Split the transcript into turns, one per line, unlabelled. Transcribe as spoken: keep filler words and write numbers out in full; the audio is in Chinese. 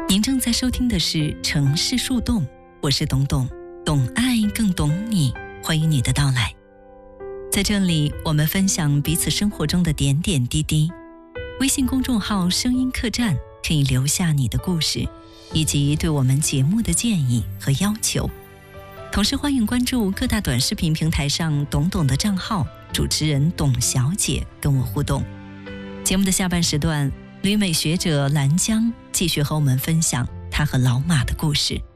您正在收听的是城市树洞，我是董董，懂爱更懂你，欢迎你的到来。在这里，我们分享彼此生活中的点点滴滴。微信公众号声音客栈可以留下你的故事，以及对我们节目的建议和要求。同时欢迎关注各大短视频平台上董董的账号，主持人董小姐跟我互动。节目的下半时段，旅美学者兰江继续和我们分享她和老马的故事。